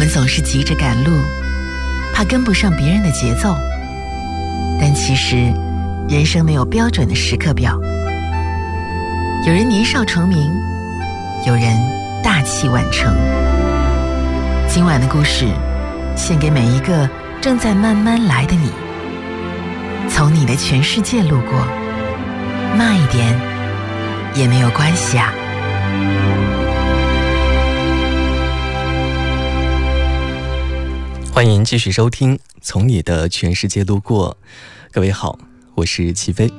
们总是急着赶路，怕跟不上别人的节奏，但其实人生没有标准的时刻表。有人年少成名，有人大器晚成。今晚的故事献给每一个正在慢慢来的你，从你的全世界路过，慢一点也没有关系啊。 欢迎继续收听《从你的全世界路过》。各位好，我是齐飞。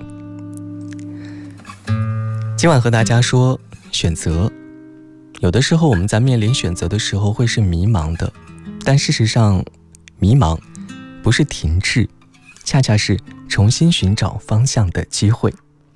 今晚和大家说选择。有的时候我们在面临选择的时候会是迷茫的，但事实上迷茫不是停滞，恰恰是重新寻找方向的机会。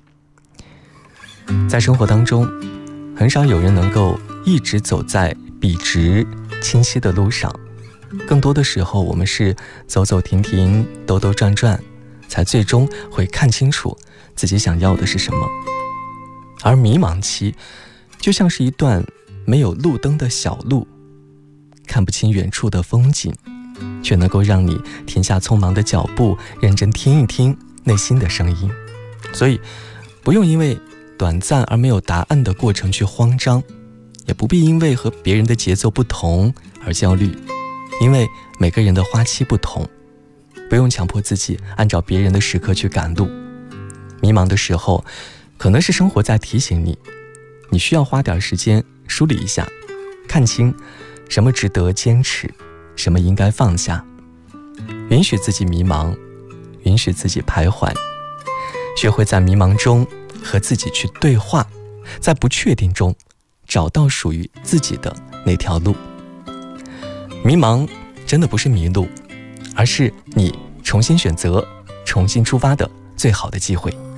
在生活当中，很少有人能够一直走在笔直清晰的路上，更多的时候我们是走走停停，兜兜转转，才最终会看清楚自己想要的是什么。而迷茫期就像是一段没有路灯的小路，看不清远处的风景，却能够让你停下匆忙的脚步，认真听一听内心的声音。所以不用因为短暂而没有答案的过程去慌张，也不必因为和别人的节奏不同而焦虑，因为每个人的花期不同，不用强迫自己按照别人的时刻去赶路。迷茫的时候，可能是生活在提醒你，你需要花点时间梳理一下，看清什么值得坚持，什么应该放下，允许自己迷茫，允许自己徘徊，学会在迷茫中和自己去对话，在不确定中找到属于自己的那条路。迷茫真的不是迷路，而是你重新选择、重新出发的最好的机会。